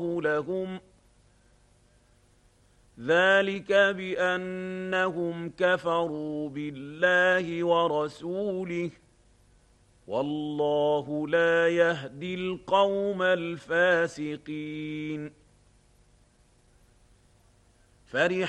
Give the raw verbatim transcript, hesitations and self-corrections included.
لهم ذلك بأنهم كفروا بالله ورسوله والله لا يهدي القوم الفاسقين. فرح